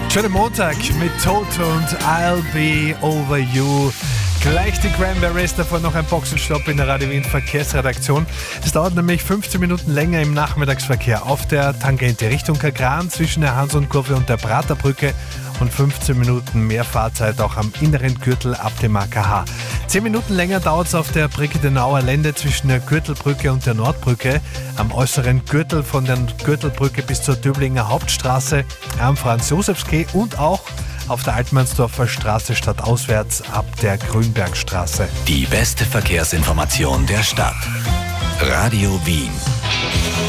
Schönen Montag mit Toto und I'll Be Over You. Gleich die Cranberries, davor noch ein Boxenstopp in der Radio Wien Verkehrsredaktion. Es dauert nämlich 15 Minuten länger im Nachmittagsverkehr auf der Tangente Richtung Kagran zwischen der Hansonkurve und der Praterbrücke und 15 Minuten mehr Fahrzeit auch am inneren Gürtel ab dem AKH. 10 Minuten länger dauert es auf der Brigittenauer Lände zwischen der Gürtelbrücke und der Nordbrücke, am äußeren Gürtel von der Gürtelbrücke bis zur Döblinger Hauptstraße, am Franz-Josefs-Quai und auch auf der Altmannsdorfer Straße stadtauswärts ab der Grünbergstraße. Die beste Verkehrsinformation der Stadt. Radio Wien.